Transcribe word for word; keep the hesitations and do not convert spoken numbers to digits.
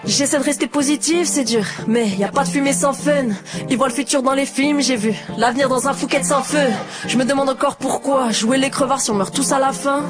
J'essaie de rester positif, c'est dur, mais y a pas de fumée sans fun. Ils voient le futur dans les films, j'ai vu l'avenir dans un Phuket sans feu. Je me demande encore pourquoi jouer les crevards si on meurt tous à la fin.